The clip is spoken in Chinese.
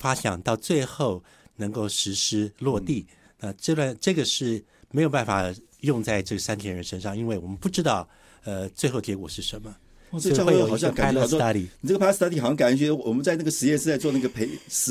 发想到最后能够实施落地，这个是没有办法用在这个3千人身上，因为我们不知道最后结果是什么。 这教会好像感觉好像你这个 pilot study 好像感觉我们在那个实验室在做那个